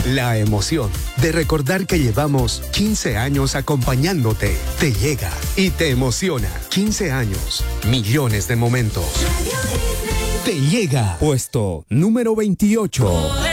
La emoción de recordar que llevamos 15 años acompañándote te llega y te emociona. 15 años, millones de momentos. Te llega. Puesto número 28.